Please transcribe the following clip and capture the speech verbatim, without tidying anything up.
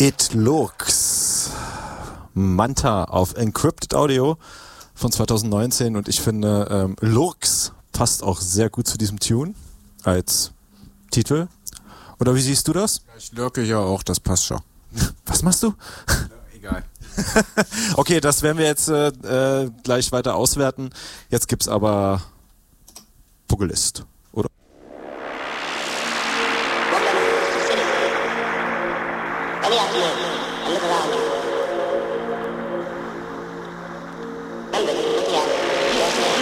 It Looks. Manta auf Encrypted Audio von zwanzig neunzehn und ich finde, ähm, Lurks passt auch sehr gut zu diesem Tune als Titel. Oder wie siehst du das? Ich lurke ja auch, das passt schon. Was machst du? Egal. Okay, das werden wir jetzt äh, äh, gleich weiter auswerten. Jetzt gibt's aber Pugilist, oder? Any afternoon, I look around me.